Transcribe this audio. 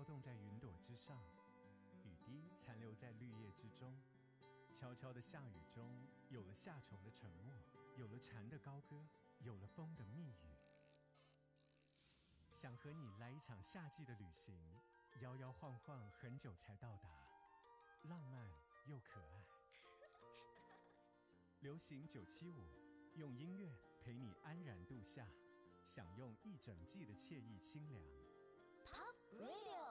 动在云朵之上，雨滴残留在绿叶之中。悄悄的下雨中，有了夏虫的沉默，有了蝉的高歌，有了风的密语。想和你来一场夏季的旅行，摇摇晃晃很久才到达，浪漫又可爱。流行975，用音乐陪你安然度夏，享用一整季的惬意清凉。 Top Radio